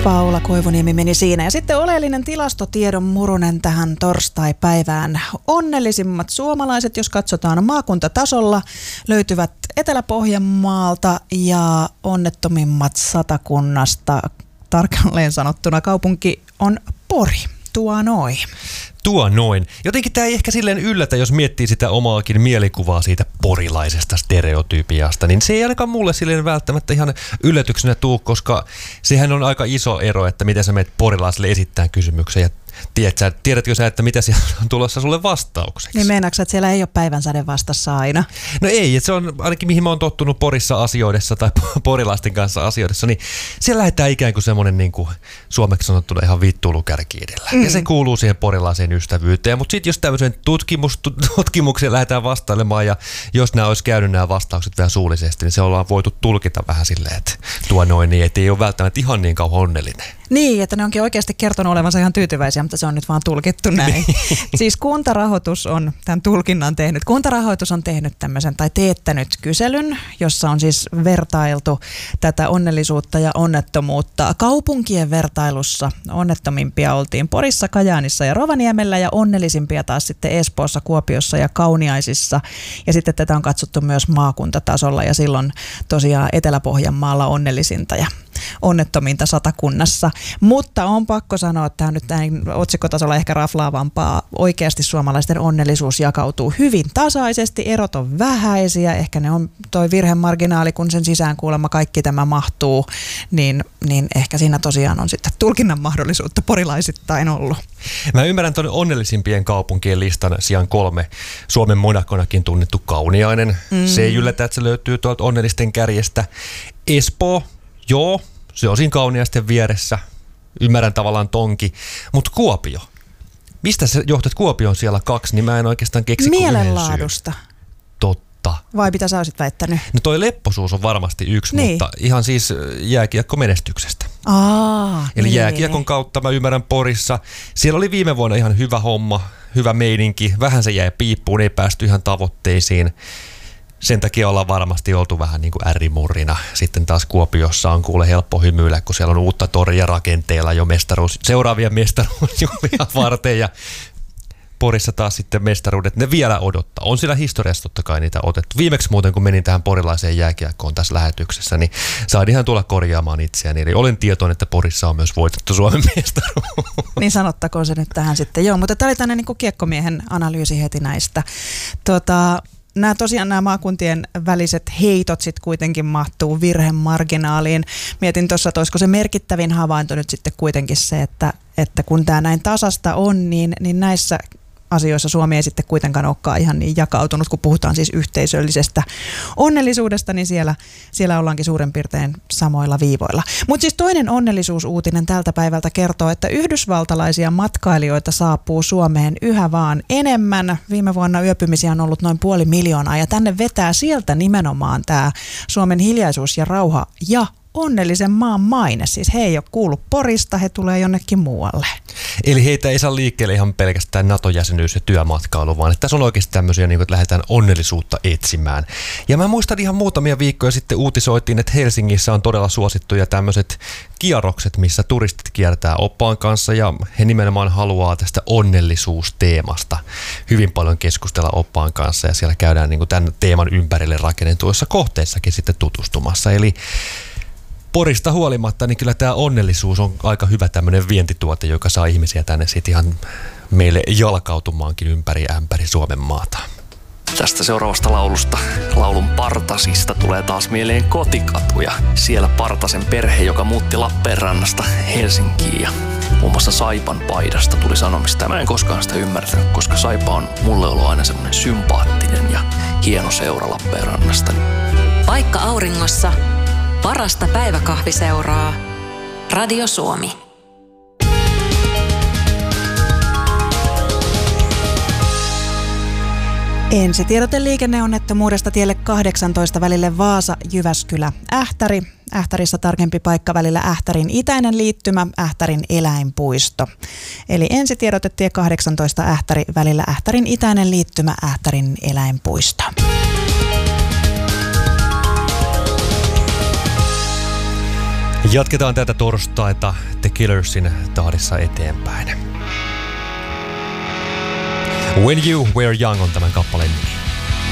Paula Koivuniemi meni siinä. Ja sitten oleellinen tilastotiedon murunen tähän torstai-päivään. Onnellisimmat suomalaiset, jos katsotaan maakuntatasolla, löytyvät Etelä-Pohjanmaalta ja onnettomimmat Satakunnasta. Tarkalleen sanottuna kaupunki on Pori. Tuo noin. Jotenkin tämä ei ehkä silleen yllätä, jos miettii sitä omaakin mielikuvaa siitä porilaisesta stereotypiasta, niin se ei ainakaan mulle silleen välttämättä ihan yllätyksenä tuu, koska sehän on aika iso ero, että miten sä menet porilaiselle esittää kysymyksen ja tiedätkö sä, että mitä siellä on tulossa sulle vastaukseksi? Niin meinaatko, että siellä ei ole päivänsäde vastassa aina? No ei, että se on ainakin mihin mä oon tottunut Porissa asioidessa tai porilaisten kanssa asioidessa, niin siellä lähdetään ikään kuin semmoinen niin kuin suomeksi sanottuna ihan vittuilukärki edellä. Ja se kuuluu siihen porilaiseen ystävyyteen, mutta sitten jos tämmöisen tutkimuksen lähdetään vastailemaan ja jos nämä olisi käynyt nämä vastaukset vähän suullisesti, niin se ollaan voitu tulkita vähän silleen, että niin, että ei ole välttämättä ihan niin kauan onnellinen. Niin, että ne onkin oikeasti kertonut olevansa ihan tyytyväisiä, mutta se on nyt vaan tulkittu näin. Siis Kuntarahoitus on tämän tulkinnan tehnyt. Kuntarahoitus on tehnyt tämmöisen tai teettänyt kyselyn, jossa on siis vertailtu tätä onnellisuutta ja onnettomuutta. Kaupunkien vertailussa onnettomimpia oltiin Porissa, Kajaanissa ja Rovaniemellä ja onnellisimpia taas sitten Espoossa, Kuopiossa ja Kauniaisissa. Ja sitten tätä on katsottu myös maakuntatasolla ja silloin tosiaan Etelä-Pohjanmaalla onnellisinta ja onnettominta Satakunnassa. Mutta on pakko sanoa, että tämä on nyt näin otsikkotasolla ehkä raflaavampaa. Oikeasti suomalaisten onnellisuus jakautuu hyvin tasaisesti, erot on vähäisiä, ehkä ne on toi virhemarginaali, kun sen sisään kuulemma kaikki tämä mahtuu, niin ehkä siinä tosiaan on sitten tulkinnan mahdollisuutta porilaisittain ollut. Mä ymmärrän tuon onnellisimpien kaupunkien listan sijaan 3. Suomen Monaconakin tunnettu Kauniainen. Se ei yllätä, että se löytyy tuolta onnellisten kärjestä. Espoo, joo, se on siinä Kauniaisten vieressä. Ymmärrän tavallaan tonki. Mutta Kuopio. Mistä sä johtat Kuopion siellä 2, niin mä en oikeastaan keksi kuin mielenlaadusta. Totta. Vai mitä sä olisit väittänyt? No toi lepposuus on varmasti yksi, niin. Mutta ihan siis jääkiekkomenestyksestä. Eli jääkiekon kautta mä ymmärrän Porissa. Siellä oli viime vuonna ihan hyvä homma, hyvä meininki. Vähän se jäi piippuun, ei päästy ihan tavoitteisiin. Sen takia ollaan varmasti oltu vähän niin kuin ärrimurrina. Sitten taas Kuopiossa on kuule helppo hymyillä, kun siellä on uutta toria rakenteella jo seuraavia mestaruusjuhlia varten. Ja Porissa taas sitten mestaruudet, ne vielä odottaa. On siellä historiassa totta kai niitä otettu. Viimeksi muuten, kun menin tähän porilaiseen jääkiekkoon tässä lähetyksessä, niin sain ihan tulla korjaamaan itseäni. Eli olen tietoinen, että Porissa on myös voitettu Suomen mestaruus. Niin sanottakoon se nyt tähän sitten. Joo, mutta tämä oli tämmöinen niin kiekkomiehen analyysi heti näistä. Nämä maakuntien väliset heitot sitten kuitenkin mahtuu virhemarginaaliin. Mietin tuossa, että olisiko se merkittävin havainto nyt sitten kuitenkin se, että kun tämä näin tasasta on, niin näissä asioissa Suomi ei sitten kuitenkaan olekaan ihan niin jakautunut, kun puhutaan siis yhteisöllisestä onnellisuudesta, niin siellä ollaankin suurin piirtein samoilla viivoilla. Mutta siis toinen onnellisuusuutinen tältä päivältä kertoo, että yhdysvaltalaisia matkailijoita saapuu Suomeen yhä vaan enemmän. Viime vuonna yöpymisiä on ollut noin 500 000 ja tänne vetää sieltä nimenomaan tämä Suomen hiljaisuus ja rauha ja onnellisen maan maine. Siis he ei ole kuullut Porista, he tulee jonnekin muualle. Eli heitä ei saa liikkeelle ihan pelkästään NATO-jäsenyys ja työmatkailu, vaan että tässä on oikeasti tämmöisiä, niin kuin, että lähdetään onnellisuutta etsimään. Ja mä muistan ihan muutamia viikkoja sitten uutisoitiin, että Helsingissä on todella suosittuja tämmöiset kierrokset, missä turistit kiertää oppaan kanssa ja he nimenomaan haluaa tästä onnellisuusteemasta hyvin paljon keskustella oppaan kanssa ja siellä käydään niin kuin tämän teeman ympärille rakennetuissa kohteissakin sitten tutustumassa. Eli Porista huolimatta, niin kyllä tämä onnellisuus on aika hyvä tämmöinen vientituote, joka saa ihmisiä tänne sitten ihan meille jalkautumaankin ympäri ämpäri Suomen maata. Tästä seuraavasta laulusta, laulun Partasista, tulee taas mieleen kotikatu ja siellä Partasen perhe, joka muutti Lappeenrannasta Helsinkiin ja muun muassa Saipan paidasta tuli sanomista. Mä en koskaan sitä ymmärtänyt, koska Saipa on mulle ollut aina semmoinen sympaattinen ja hieno seura Lappeenrannasta. Paikka auringossa. Parasta päiväkahviseuraa. Radio Suomi. Ensitiedote liikenneonnettomuudesta tielle 18 välille Vaasa-Jyväskylä-Ähtäri. Ähtärissä tarkempi paikka välillä Ähtärin itäinen liittymä, Ähtärin eläinpuisto. Eli ensitiedote tie 18 Ähtäri välillä Ähtärin itäinen liittymä, Ähtärin eläinpuisto. Jatketaan tätä torstaita The Killersin tahdissa eteenpäin. When You Were Young on tämän kappaleen nimi.